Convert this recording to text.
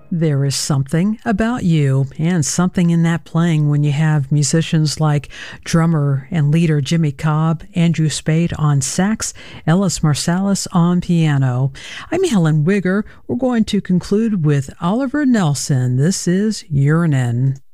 There is something about you and something in that playing when you have musicians like drummer and leader Jimmy Cobb, Andrew Spade on sax, Ellis Marsalis on piano. I'm Helen Wigger. We're going to conclude with Oliver Nelson. This is Urinin.